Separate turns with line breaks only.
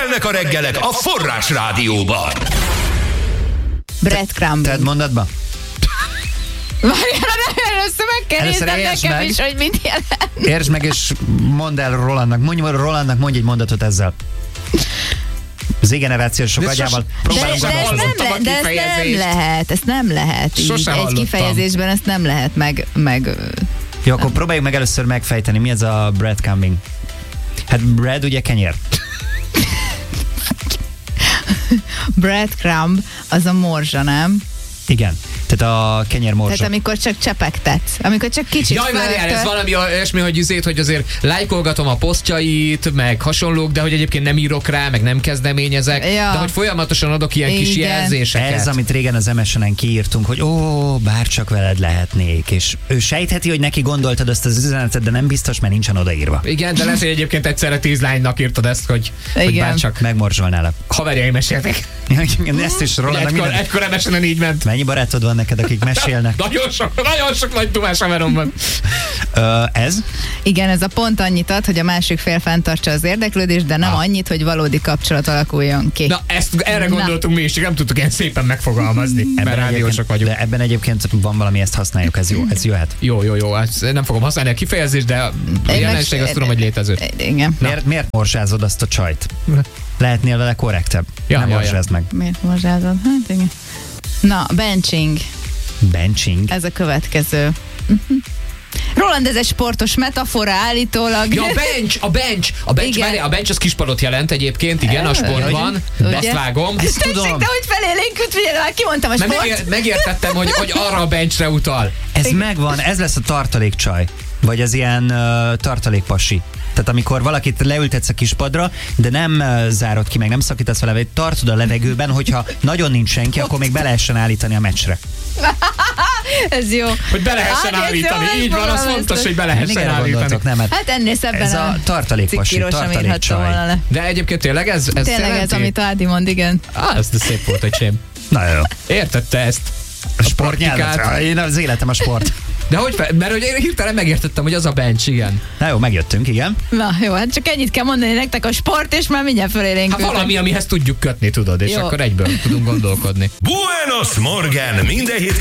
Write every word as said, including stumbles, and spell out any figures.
Kelnek a reggelek a Forrás Rádióban.
Breadcrumb.
Tedd mondatba.
Várjál, először meg kell néznem nekem meg. is, hogy mit jelent.
Értsd meg, és mondd el Rolandnak. Mondj Rolandnak, mondj egy mondatot ezzel. Az égenerációsok agyával próbálunk.
De, de, ezt nem, le, de ezt nem lehet, ezt nem lehet. Így, egy kifejezésben ezt nem lehet meg... meg
Jó, akkor próbáljuk meg először megfejteni, mi ez a breadcrumbing. Hát bread ugye kenyér.
Breadcrumb az a morzsa, nem?
Igen. Tehát a kenyérmorzsa.
Tehát amikor csak csepegtetsz, amikor csak kicsit
Jaj, várjál, ez valami olyasmi, hogy üzét, hogy azért lájkolgatom a posztjait, meg hasonlók, de hogy egyébként nem írok rá, meg nem kezdeményezek, ja. De hogy folyamatosan adok ilyen Igen. kis jelzéseket.
Ez, amit régen az em es en-en kiírtunk, hogy ó, bárcsak veled lehetnék, és ő sejtheti, hogy neki gondoltad azt az üzenetet, de nem biztos, mert nincsen odaírva.
Igen, de lehet, hogy egyébként egyszerre tíz lánynak írtad ezt, hogy, hogy bárcsak
megmorzsolnál.
Haverjaim meséltek.
Ezt is Rolandnak
egykor, minden... egykor em es en-en így ment.
Mennyi barátod van neked, akik mesélnek?
Nagyon sok, nagyon sok nagy Tomás haverom van.
uh, ez?
Igen, ez a pont annyit ad, hogy a másik fél fenntartsa az érdeklődést, de nem ah. annyit, hogy valódi kapcsolat alakuljon ki.
Na, ezt erre Na. gondoltunk mi is, csak nem tudtuk ilyen szépen megfogalmazni, mert rádiósok vagyunk.
De ebben egyébként van valami, ezt használjuk, ez jó, ez jöhet.
Jó, jó, jó, ezt nem fogom használni a kifejezést, de a jelenség azt tudom, hogy létező.
Igen.
Miért, miért morzsázod azt a csajt? Lehetnél vele korrektebb?
Ja,
nem
ja,
morzsázd
ja.
meg.
Miért morzsázod? Hát igen. Na, benching.
Benching?
Ez a következő. Uh-huh. Roland, ez egy sportos metafora állítólag.
Ja, a bench, a bench, a bench, várj, a bench az kispadot jelent egyébként, igen, a sportban, de azt vágom.
Ezt tudom.
De hogy felélénkült, figyelj, kimondtam a sport.
Megér, megértettem, hogy, hogy arra a benchre utal.
Ez igen. Megvan, ez lesz a tartalékcsaj, vagy az ilyen uh, tartalékpasi. Tehát amikor valakit leültetsz a kispadra, de nem uh, zárod ki, meg nem szakítasz vele, vagy tartod a levegőben, hogyha nagyon nincs senki, akkor még be lehessen állítani a meccsre.
Ez jó.
Hogy be lehessen hát, állítani. Jó, így van, az fontos, hogy be lehessen állítani.
Nem, hát,
hát ennél szebben
ez a tartalékpasi, tartalékcsaj.
De egyébként tényleg ez, ez
Tényleg
szereti?
ez, amit Ádi mond, igen.
Ah, ez de szép volt, öcsém.
Na jó.
Értette ezt.
A, a sportnyelvet. Én az életem a sport.
De hogy, mert hogy én hirtelen megértettem, hogy az a bench, igen.
Na jó, megjöttünk, igen.
Na jó, hát csak ennyit kell mondani nektek a sport, és már mindjárt fölélénk.
Hát valami, amihez tudjuk kötni, tudod, és jó. Akkor egyből tudunk gondolkodni.
Buenos Morgen! Minden hétköznap